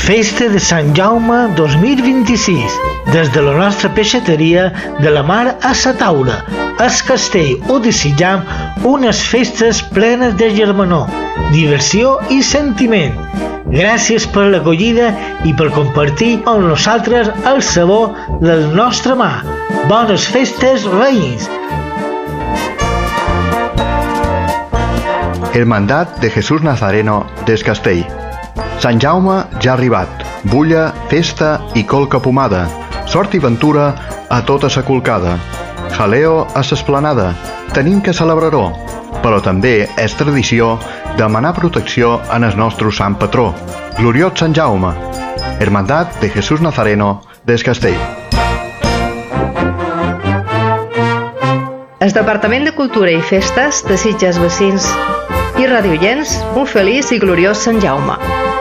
Festa de Sant Jaume 2026. Des de la nostra peixateria de la mar a sa taula, al castell ho desitjam unes festes plenes de germanor, diversió i sentiment. Gràcies per l'acollida i per compartir amb nosaltres el sabor del nostre mar. Bones festes, veïns! Hermandad de Jesús Nazareno des Castell. Sant Jaume ja ha arribat. Bulla, festa i colca pomada. Sort i ventura a tota sa colcada. Jaleo a s'esplanada. Tenim que celebrar-ho. Però també és tradició demanar protecció en el nostre sant patró. Gloriós Sant Jaume. Hermandad de Jesús Nazareno des Castell. El Departament de Cultura i Festes desitja als vecins i radioients un feliç i gloriós Sant Jaume.